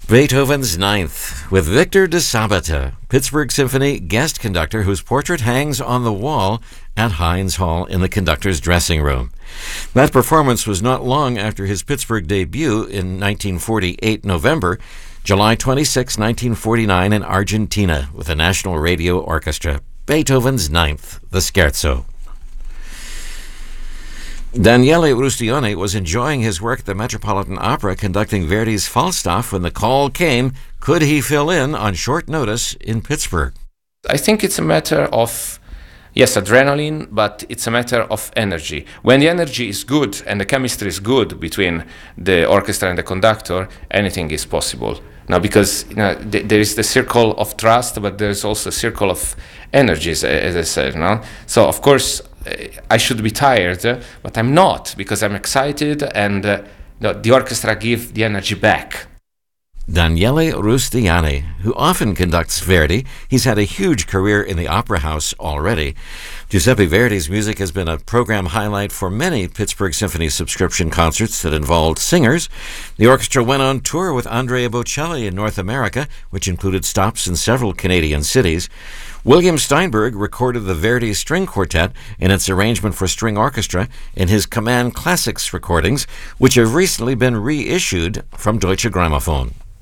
Beethoven's Ninth, with Victor de Sabata, Pittsburgh Symphony guest conductor whose portrait hangs on the wall at Heinz Hall in the conductor's dressing room. That performance was not long after his Pittsburgh debut in 1948 November, July 26, 1949 in Argentina with the National Radio Orchestra. Beethoven's Ninth, the Scherzo. Daniele Rustione was enjoying his work at the Metropolitan Opera conducting Verdi's Falstaff when the call came, could he fill in on short notice in Pittsburgh? I think it's a matter of, yes, adrenaline, but it's a matter of energy. When the energy is good and the chemistry is good between the orchestra and the conductor, anything is possible. Now, because there is the circle of trust, but there's also a circle of energies, as I said. No? So, of course, I should be tired, but I'm not, because I'm excited, and the orchestra gives the energy back. Daniele Rustiani, who often conducts Verdi. He's had a huge career in the Opera House already. Giuseppe Verdi's music has been a program highlight for many Pittsburgh Symphony subscription concerts that involved singers. The orchestra went on tour with Andrea Bocelli in North America, which included stops in several Canadian cities. William Steinberg recorded the Verdi String Quartet in its arrangement for string orchestra in his Command Classics recordings, which have recently been reissued from Deutsche Grammophon.